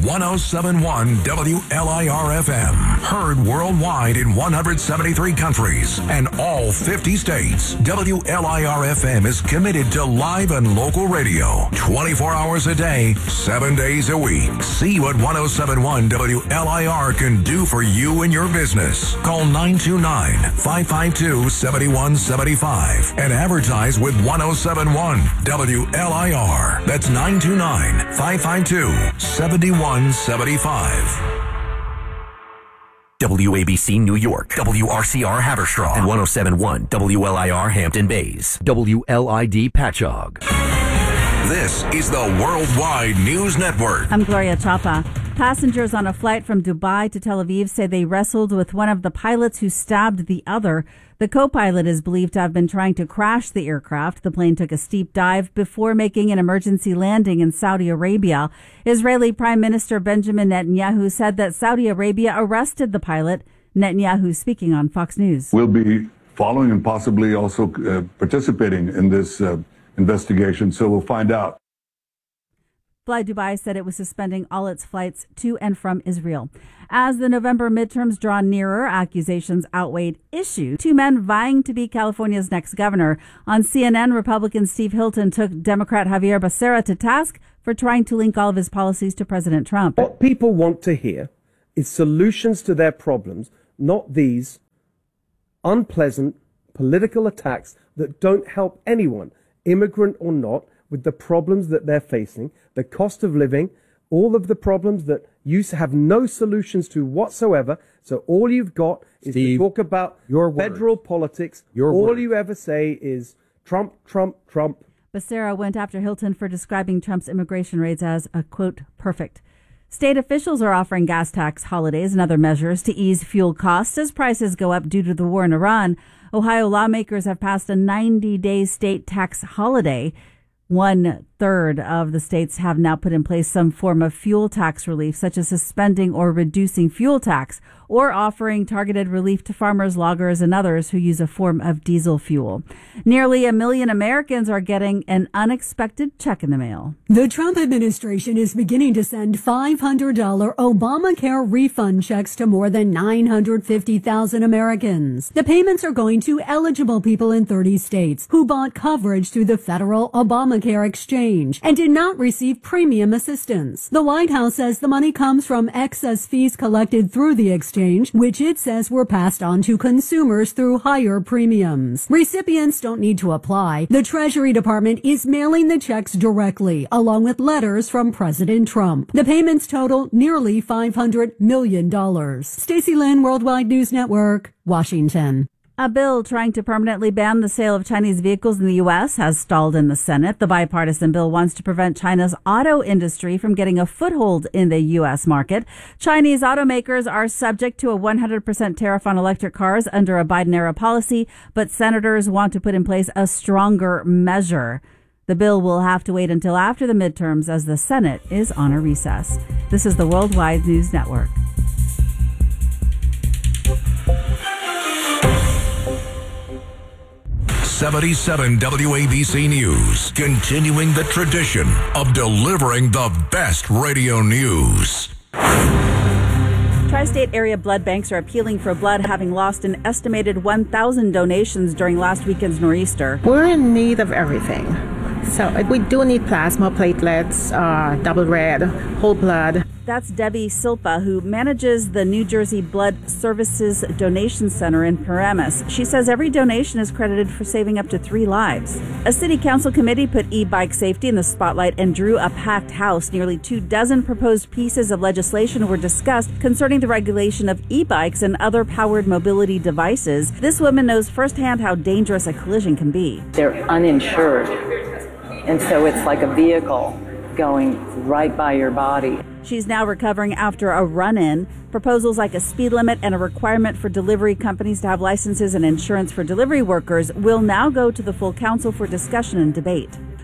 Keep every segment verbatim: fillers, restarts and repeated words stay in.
one oh seven point one W L I R F M. Heard worldwide in one hundred seventy-three countries and all fifty states. W L I R F M is committed to live and local radio twenty-four hours a day, seven days a week. See what one oh seven point one W L I R can do for you and your business. Call nine two nine, five five two, seven one seven five and advertise with one oh seven point one W L I R. That's nine two nine, five five two, seven one seven five. W A B C New York, W R C R Haverstraw, and one oh seven point one W L I R Hampton Bays, W L I D Patchogue. This is the Worldwide News Network. I'm Gloria Chapa. Passengers on a flight from Dubai to Tel Aviv say they wrestled with one of the pilots who stabbed the other. The co-pilot is believed to have been trying to crash the aircraft. The plane took a steep dive before making an emergency landing in Saudi Arabia. Israeli Prime Minister Benjamin Netanyahu said that Saudi Arabia arrested the pilot. Netanyahu speaking on Fox News. We'll be following and possibly also uh, participating in this uh, investigation, so we'll find out. Fly Dubai said it was suspending all its flights to and from Israel. As the November midterms draw nearer, accusations outweighed issue. Two men vying to be California's next governor. On C N N, Republican Steve Hilton took Democrat Javier Becerra to task for trying to link all of his policies to President Trump. What people want to hear is solutions to their problems, not these unpleasant political attacks that don't help anyone, immigrant or not, with the problems that they're facing, the cost of living, all of the problems that you have no solutions to whatsoever. So all you've got is Steve, to talk about your federal words. politics. Your all words. you ever say is Trump, Trump, Trump. Becerra went after Hilton for describing Trump's immigration raids as a, quote, perfect. State officials are offering gas tax holidays and other measures to ease fuel costs as prices go up due to the war in Iran. Ohio lawmakers have passed a ninety-day state tax holiday. One third of the states have now put in place some form of fuel tax relief, such as suspending or reducing fuel tax or offering targeted relief to farmers, loggers, and others who use a form of diesel fuel. Nearly a million Americans are getting an unexpected check in the mail. The Trump administration is beginning to send five hundred dollars Obamacare refund checks to more than nine hundred fifty thousand Americans. The payments are going to eligible people in thirty states who bought coverage through the federal Obamacare exchange and did not receive premium assistance. The White House says the money comes from excess fees collected through the exchange, which it says were passed on to consumers through higher premiums. Recipients don't need to apply. The Treasury Department is mailing the checks directly, along with letters from President Trump. The payments total nearly five hundred million dollars. Stacey Lynn, Worldwide News Network, Washington. A bill trying to permanently ban the sale of Chinese vehicles in the U S has stalled in the Senate. The bipartisan bill wants to prevent China's auto industry from getting a foothold in the U S market. Chinese automakers are subject to a one hundred percent tariff on electric cars under a Biden-era policy, but senators want to put in place a stronger measure. The bill will have to wait until after the midterms as the Senate is on a recess. This is the Worldwide News Network. seventy-seven W A B C News, continuing the tradition of delivering the best radio news. Tri-state area blood banks are appealing for blood, having lost an estimated one thousand donations during last weekend's nor'easter. We're in need of everything. So we do need plasma, platelets, uh, double red, whole blood. That's Debbie Silpa, who manages the New Jersey Blood Services Donation Center in Paramus. She says every donation is credited for saving up to three lives. A city council committee put e-bike safety in the spotlight and drew a packed house. Nearly two dozen proposed pieces of legislation were discussed concerning the regulation of e-bikes and other powered mobility devices. This woman knows firsthand how dangerous a collision can be. They're uninsured, and so it's like a vehicle going right by your body. She's now recovering after a run-in. Proposals like a speed limit and a requirement for delivery companies to have licenses and insurance for delivery workers will now go to the full council for discussion and debate.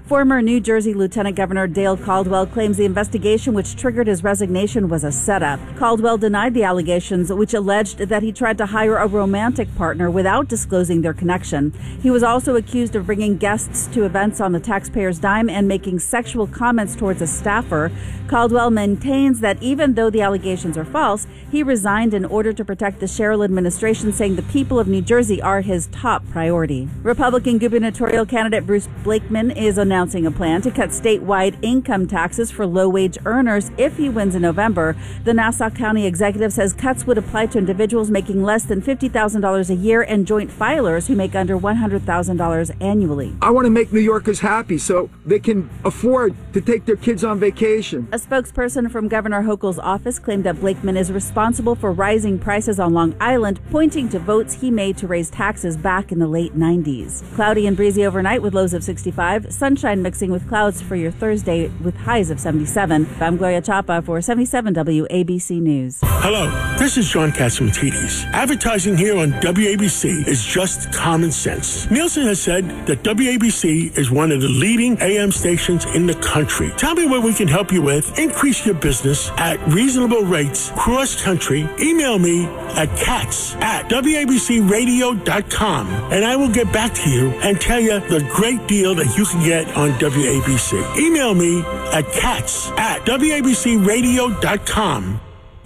Former New Jersey Lieutenant Governor Dale Caldwell claims the investigation which triggered his resignation was a setup. Caldwell denied the allegations, which alleged that he tried to hire a romantic partner without disclosing their connection. He was also accused of bringing guests to events on the taxpayer's dime and making sexual comments towards a staffer. Caldwell maintains that even though the allegations are false, he resigned in order to protect the Sherrill administration, saying the people of New Jersey are his top priority. Republican gubernatorial candidate Bruce Blakeman is announcing a plan to cut statewide income taxes for low-wage earners if he wins in November. The Nassau County executive says cuts would apply to individuals making less than fifty thousand dollars a year and joint filers who make under one hundred thousand dollars annually. I want to make New Yorkers happy so they can afford to take their kids on vacation. A spokesperson from Governor Hochul's office claimed that Blakeman is responsible for rising prices on Long Island, pointing to votes he made to raise taxes back in the late nineties. Cloudy and breezy overnight with lows of sixty-five. Sunshine mixing with clouds for your Thursday with highs of seventy-seven. I'm Gloria Chapa for seventy-seven W A B C News. Hello, this is John Catsimatidis. Advertising here on W A B C is just common sense. Nielsen has said that W A B C is one of the leading A M stations in the country. Tell me what we can help you with. Increase your business at reasonable rates cross country. Email me at cats at W A B C radio dot com and I will get back to you and tell you the great deal that you can get on W A B C. Email me at cats at W A B C radio dot com.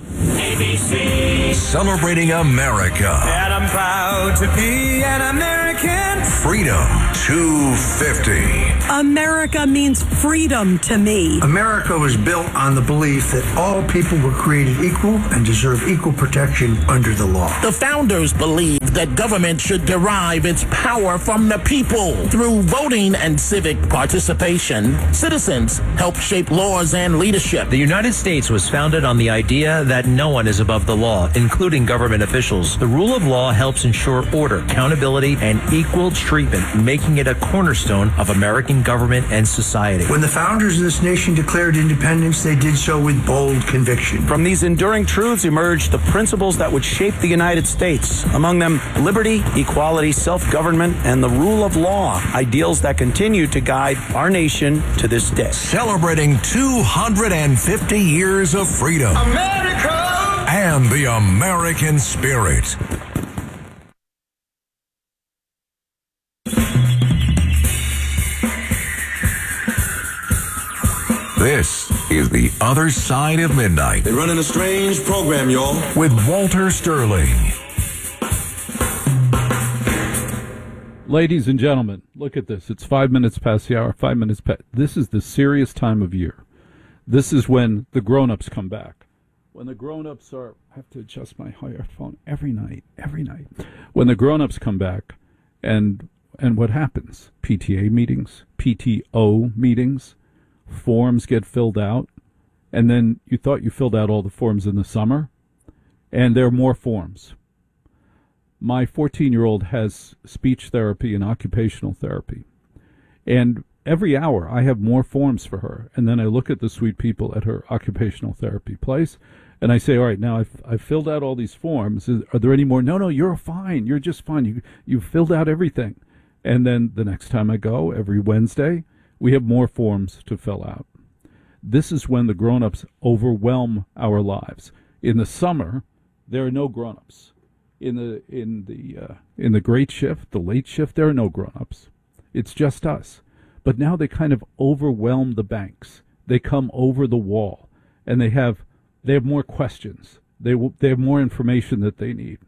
A B C. Celebrating America. And I'm proud to be an American. Freedom two fifty. America means freedom to me. America was built on the belief that all people were created equal and deserve equal protection under the law. The founders believed that government should derive its power from the people. Through voting and civic participation, citizens help shape laws and leadership. The United States was founded on the idea that no one is above the law, including government officials. The rule of law helps ensure order, accountability, and equal treatment, making it a cornerstone of American government and society. When the founders of this nation declared independence, they did so with bold conviction. From these enduring truths emerged the principles that would shape the United States. Among them, liberty, equality, self-government, and the rule of law, ideals that continue to guide our nation to this day. Celebrating two hundred fifty years of freedom. America! And the American spirit. This is The Other Side of Midnight. They're running a strange program, y'all. With Walter Sterling. Ladies and gentlemen, look at this. It's five minutes past the hour, five minutes past. This is the serious time of year. This is when the grown-ups come back. When the grown-ups are... I have to adjust my phone every night, every night. When the grown-ups come back, and and what happens? P T A meetings, P T O meetings, forms get filled out, and then you thought you filled out all the forms in the summer, and there are more forms. My fourteen-year-old has speech therapy and occupational therapy, and every hour I have more forms for her, and then I look at the sweet people at her occupational therapy place, and I say, all right, now I've, I've filled out all these forms. Is, are there any more? No, no, you're fine. You're just fine. You, you've filled out everything. And then the next time I go, every Wednesday, we have more forms to fill out. This is when the grown-ups overwhelm our lives. In the summer, there are no grown-ups. In the in the uh, in the great shift, the late shift, there are no grown-ups. It's just us. But now they kind of overwhelm the banks. They come over the wall, and they have they have more questions. They will, they have more information that they need.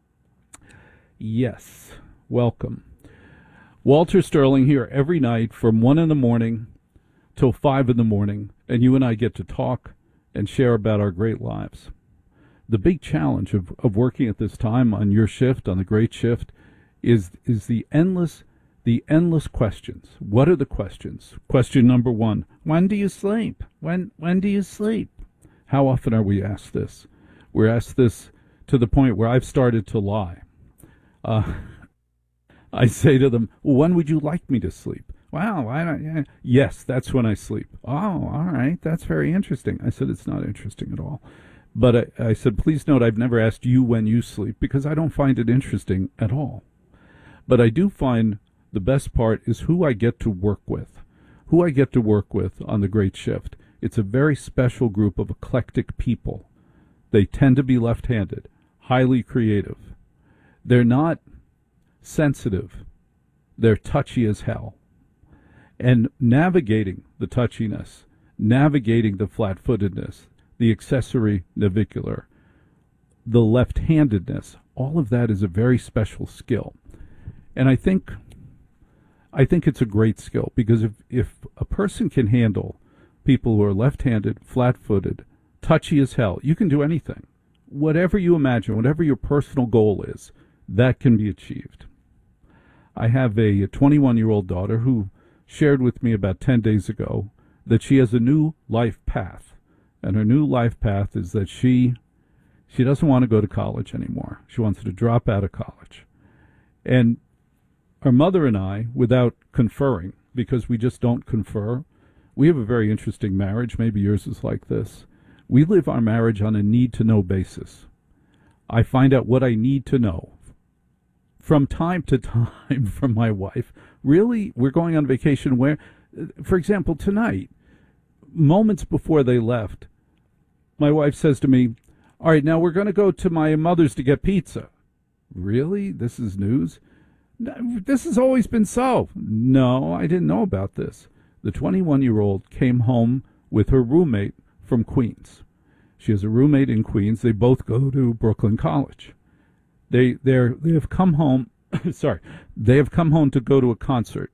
Yes, welcome. Walter Sterling here every night from one in the morning till five in the morning, and you and I get to talk and share about our great lives. The big challenge of, of working at this time on your shift, on the great shift, is is the endless the endless questions. What are the questions? Question number one: when do you sleep? When when do you sleep? How often are we asked this? We're asked this to the point where I've started to lie. Uh, I say to them, well, when would you like me to sleep? Wow, I don't, yeah. Yes, that's when I sleep. Oh, all right, that's very interesting. I said, it's not interesting at all. But I, I said, please note, I've never asked you when you sleep because I don't find it interesting at all. But I do find the best part is who I get to work with, who I get to work with on the Great Shift. It's a very special group of eclectic people. They tend to be left-handed, highly creative. They're not sensitive. They're touchy as hell. And navigating the touchiness, navigating the flat-footedness, the accessory navicular, the left-handedness, all of that is a very special skill. And I think I think it's a great skill, because if, if a person can handle people who are left-handed, flat-footed, touchy as hell, you can do anything. Whatever you imagine, whatever your personal goal is, that can be achieved. I have a twenty-one-year-old daughter who shared with me about ten days ago that she has a new life path. And her new life path is that she she doesn't want to go to college anymore. She wants to drop out of college. And her mother and I, without conferring, because we just don't confer, we have a very interesting marriage. Maybe yours is like this. We live our marriage on a need-to-know basis. I find out what I need to know from time to time from my wife. Really, we're going on vacation where, for example, tonight, moments before they left, my wife says to me, all right, now we're going to go to my mother's to get pizza. Really? This is news? This has always been so. No, I didn't know about this. The twenty-one-year-old came home with her roommate from Queens. She has a roommate in Queens. They both go to Brooklyn College. They they're they have come home. sorry, they have come home to go to a concert,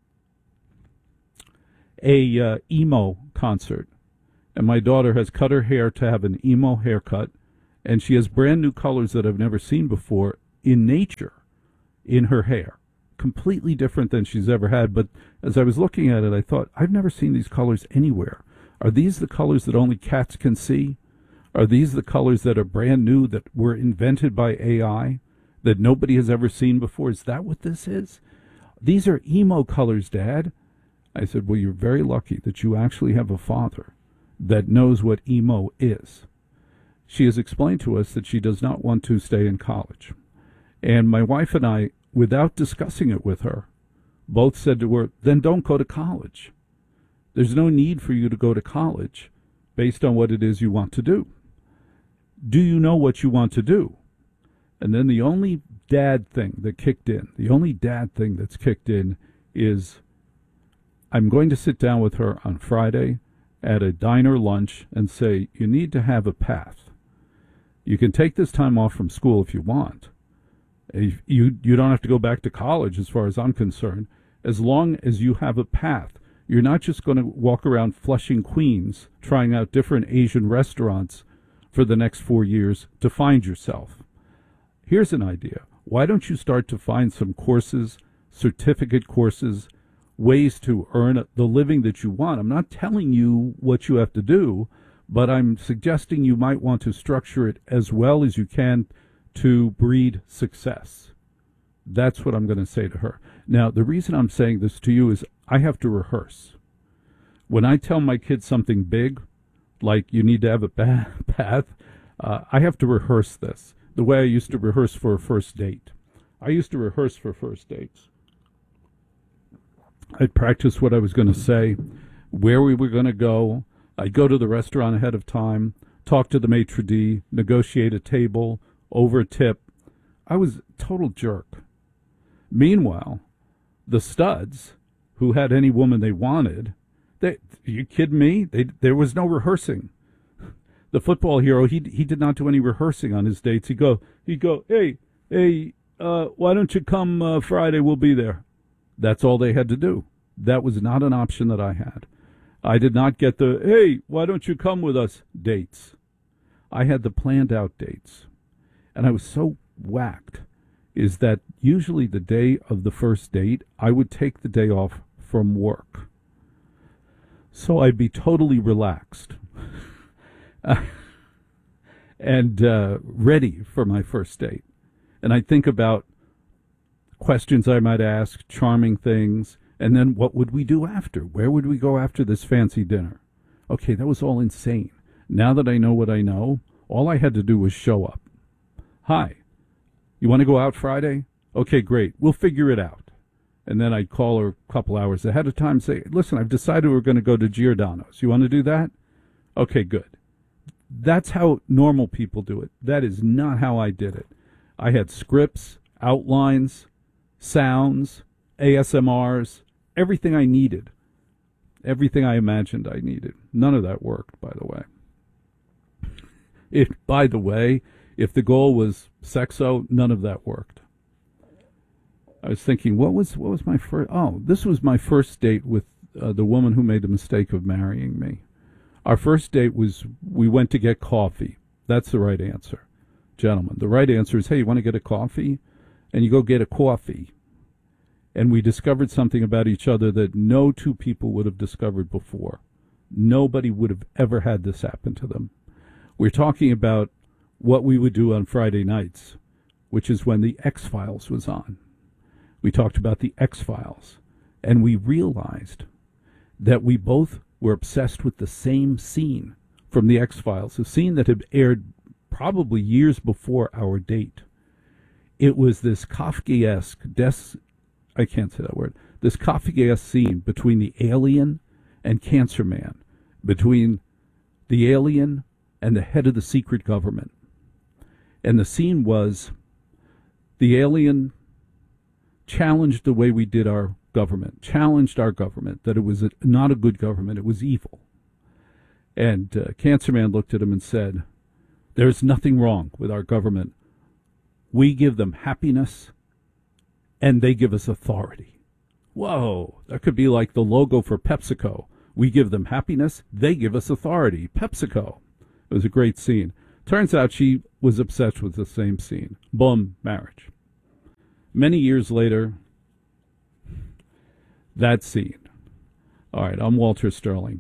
a uh, emo concert, and my daughter has cut her hair to have an emo haircut, and she has brand new colors that I've never seen before in nature, in her hair, completely different than she's ever had. But as I was looking at it, I thought, I've never seen these colors anywhere. Are these the colors that only cats can see? Are these the colors that are brand new, that were invented by A I, that nobody has ever seen before? Is that what this is? These are emo colors, Dad. I said, well, you're very lucky that you actually have a father that knows what emo is. She has explained to us that she does not want to stay in college. And my wife and I, without discussing it with her, both said to her, then don't go to college. There's no need for you to go to college based on what it is you want to do. Do you know what you want to do? And then the only dad thing that kicked in, the only dad thing that's kicked in is, I'm going to sit down with her on Friday at a diner lunch and say, you need to have a path. You can take this time off from school if you want. You, you don't have to go back to college as far as I'm concerned, as long as you have a path. You're not just going to walk around Flushing, Queens, trying out different Asian restaurants for the next four years to find yourself. Here's an idea. Why don't you start to find some courses, certificate courses, ways to earn the living that you want? I'm not telling you what you have to do, but I'm suggesting you might want to structure it as well as you can to breed success. That's what I'm going to say to her. Now, the reason I'm saying this to you is I have to rehearse. When I tell my kids something big, like you need to have a path, uh, I have to rehearse this the way I used to rehearse for a first date. I used to rehearse for first dates. I'd practice what I was going to say, where we were going to go. I'd go to the restaurant ahead of time, talk to the maitre d', negotiate a table, over a tip. I was a total jerk. Meanwhile, the studs, who had any woman they wanted, they, are you kidding me? They, there was no rehearsing. The football hero, he he did not do any rehearsing on his dates. He'd go, he'd go, hey, hey, uh, why don't you come uh, Friday? We'll be there. That's all they had to do. That was not an option that I had. I did not get the, hey, why don't you come with us dates. I had the planned out dates. And I was so whacked is that usually the day of the first date, I would take the day off from work. So I'd be totally relaxed uh, and uh, ready for my first date. And I'd think about questions I might ask, charming things, and then what would we do after? Where would we go after this fancy dinner? Okay, that was all insane. Now that I know what I know, all I had to do was show up. Hi, you want to go out Friday? Okay, great. We'll figure it out. And then I'd call her a couple hours ahead of time and say, listen, I've decided we're going to go to Giordano's. You want to do that? Okay, good. That's how normal people do it. That is not how I did it. I had scripts, outlines, sounds, A S M Rs, everything I needed. Everything I imagined I needed. None of that worked, by the way. If, by the way, if the goal was sexo, none of that worked. I was thinking, what was what was my first? Oh, this was my first date with uh, the woman who made the mistake of marrying me. Our first date was we went to get coffee. That's the right answer, gentlemen. The right answer is, hey, you want to get a coffee? And you go get a coffee. And we discovered something about each other that no two people would have discovered before. Nobody would have ever had this happen to them. We're talking about what we would do on Friday nights, which is when the X-Files was on. We talked about the X-Files, and we realized that we both were obsessed with the same scene from the X-Files, a scene that had aired probably years before our date. It was this Kafkaesque, des- I can't say that word, this Kafkaesque scene between the alien and Cancer Man, between the alien and the head of the secret government. And the scene was the alien challenged the way we did our government, challenged our government, that it was a, not a good government, it was evil. And uh, Cancer Man looked at him and said, there's nothing wrong with our government. We give them happiness, and they give us authority. Whoa, that could be like the logo for PepsiCo. We give them happiness, they give us authority. PepsiCo. It was a great scene. Turns out she was obsessed with the same scene. Boom, marriage. Many years later, that scene. All right, I'm Walter Sterling.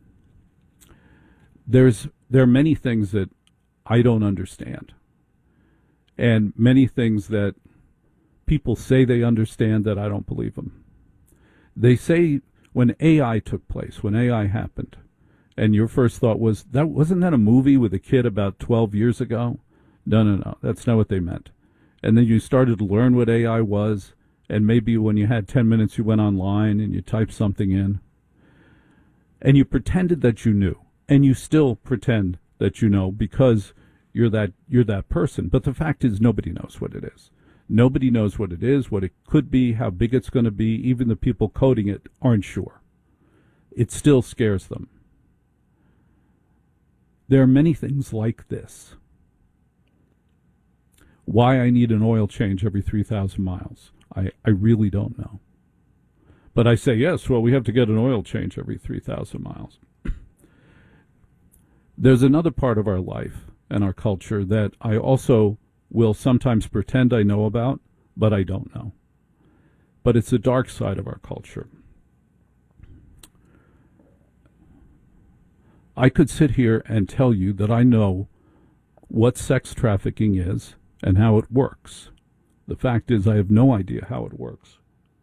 There's there are many things that I don't understand, and many things that people say they understand that I don't believe them. They say when A I took place, when A I happened, and your first thought was, that wasn't that a movie with a kid about twelve years ago? No, no, no, that's not what they meant. And then you started to learn what A I was, and maybe when you had ten minutes you went online and you typed something in, and you pretended that you knew, and you still pretend that you know because you're that you're that person. But the fact is, nobody knows what it is. Nobody knows what it is, what it could be, how big it's going to be. Even the people coding it aren't sure. It still scares them. There are many things like this. Why I need an oil change every three thousand miles, I, I really don't know. But I say, yes, well, we have to get an oil change every three thousand miles. There's another part of our life and our culture that I also will sometimes pretend I know about, but I don't know. But it's the dark side of our culture. I could sit here and tell you that I know what sex trafficking is and how it works. The fact is, I have no idea how it works.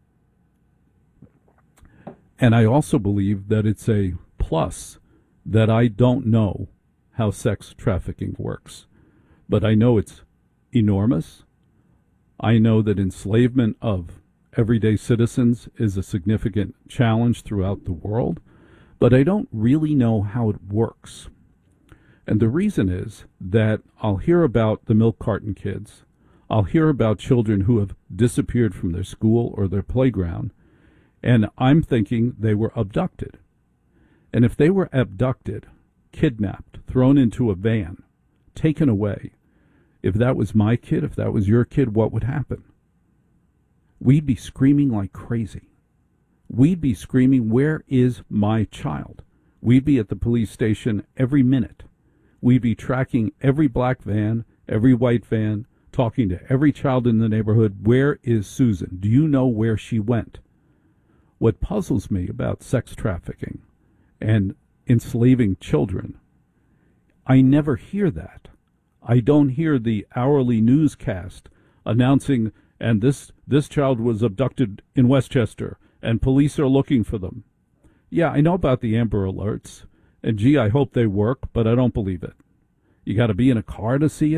And I also believe that it's a plus that I don't know how sex trafficking works. But I know it's enormous. I know that enslavement of everyday citizens is a significant challenge throughout the world, but I don't really know how it works. And the reason is that I'll hear about the milk carton kids. I'll hear about children who have disappeared from their school or their playground, and I'm thinking they were abducted. And if they were abducted, kidnapped, thrown into a van, taken away, if that was my kid, if that was your kid, what would happen? We'd be screaming like crazy. We'd be screaming, where is my child? We'd be at the police station every minute. We'd be tracking every black van, every white van, talking to every child in the neighborhood. Where is Susan? Do you know where she went? What puzzles me about sex trafficking and enslaving children, I never hear that. I don't hear the hourly newscast announcing, and this, this child was abducted in Westchester, and police are looking for them. Yeah, I know about the Amber Alerts, and gee, I hope they work, but I don't believe it. You got to be in a car to see it.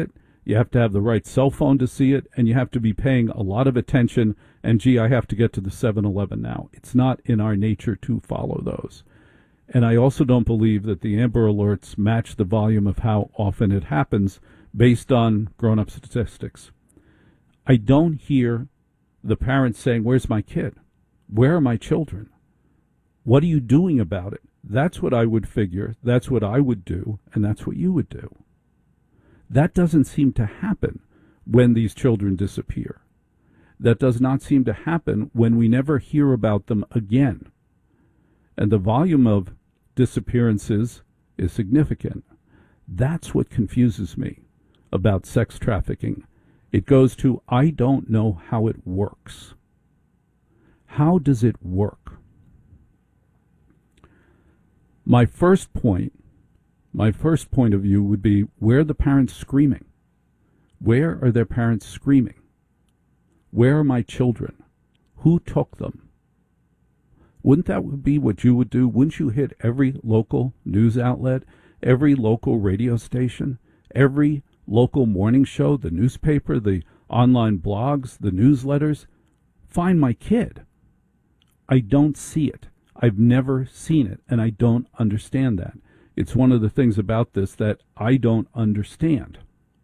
You have to have the right cell phone to see it, and you have to be paying a lot of attention. And, gee, I have to get to the seven eleven now. It's not in our nature to follow those. And I also don't believe that the Amber Alerts match the volume of how often it happens based on grown-up statistics. I don't hear the parents saying, where's my kid? Where are my children? What are you doing about it? That's what I would figure. That's what I would do. And that's what you would do. That doesn't seem to happen when these children disappear. That does not seem to happen when we never hear about them again. And the volume of disappearances is significant. That's what confuses me about sex trafficking. It goes to, I don't know how it works. How does it work? My first point, my first point of view would be, where are the parents screaming? Where are their parents screaming? Where are my children? Who took them? Wouldn't that be what you would do? Wouldn't you hit every local news outlet, every local radio station, every local morning show, the newspaper, the online blogs, the newsletters? Find my kid. I don't see it. I've never seen it, and I don't understand that. It's one of the things about this that I don't understand.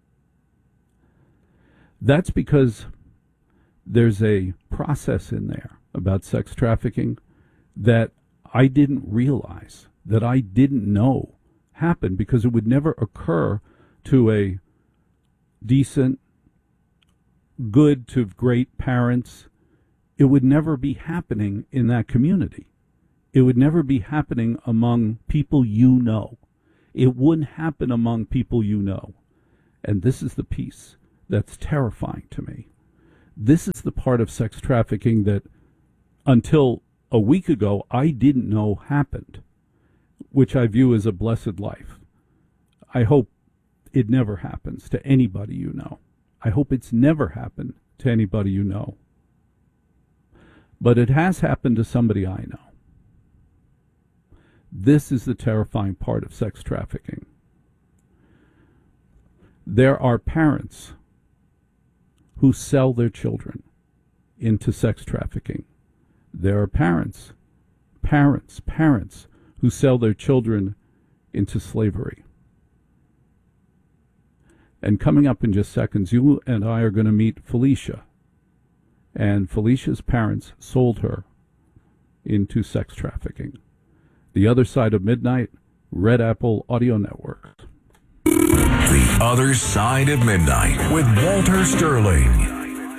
That's because there's a process in there about sex trafficking that I didn't realize, that I didn't know happened, because it would never occur to a decent, good to great parents. It would never be happening in that community. It would never be happening among people you know. It wouldn't happen among people you know. And this is the piece that's terrifying to me. This is the part of sex trafficking that, until a week ago, I didn't know happened, which I view as a blessed life. I hope it never happens to anybody you know. I hope it's never happened to anybody you know. But it has happened to somebody I know. This is the terrifying part of sex trafficking. There are parents who sell their children into sex trafficking. There are parents, parents, parents who sell their children into slavery. And coming up in just seconds, you and I are going to meet Felicia. And Felicia's parents sold her into sex trafficking. The Other Side of Midnight, Red Apple Audio Network. The Other Side of Midnight with Walter Sterling.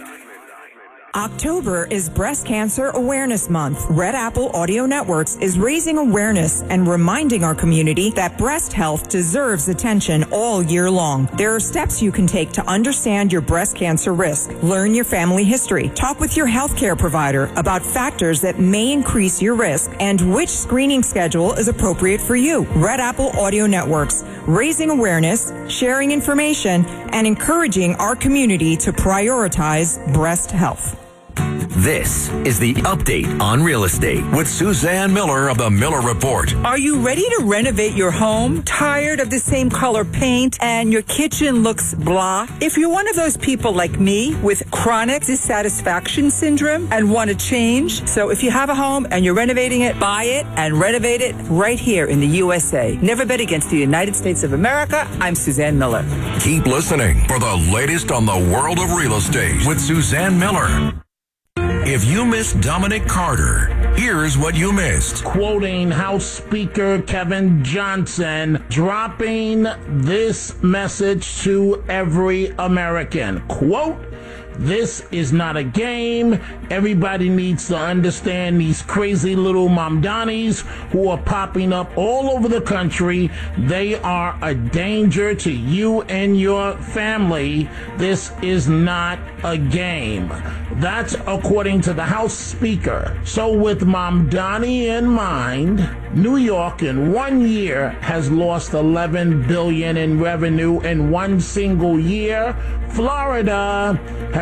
October is Breast Cancer Awareness Month. Red Apple Audio Networks is raising awareness and reminding our community that breast health deserves attention all year long. There are steps you can take to understand your breast cancer risk. Learn your family history. Talk with your healthcare provider about factors that may increase your risk and which screening schedule is appropriate for you. Red Apple Audio Networks, raising awareness, sharing information, and encouraging our community to prioritize breast health. This is the Update on Real Estate with Suzanne Miller of the Miller Report. Are you ready to renovate your home? Tired of the same color paint and your kitchen looks blah? If you're one of those people like me with chronic dissatisfaction syndrome and want to change, so if you have a home and you're renovating it, buy it and renovate it right here in the U S A. Never bet against the United States of America. I'm Suzanne Miller. Keep listening for the latest on the world of real estate with Suzanne Miller. If you missed Dominic Carter, here's what you missed. Quoting House Speaker Kevin Johnson, dropping this message to every American. Quote, "This is not a game. Everybody needs to understand these crazy little Mamdanis who are popping up all over the country. They are a danger to you and your family. This is not a game." That's according to the House Speaker. So with Mamdani in mind, New York in one year has lost eleven billion dollars in revenue in one single year. Florida has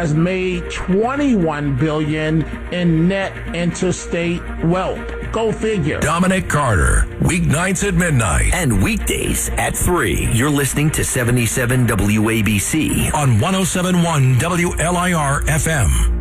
has made twenty-one billion dollars in net interstate wealth. Go figure. Dominic Carter, weeknights at midnight. And weekdays at three. You're listening to seventy-seven W A B C on one oh seven point one W L I R F M.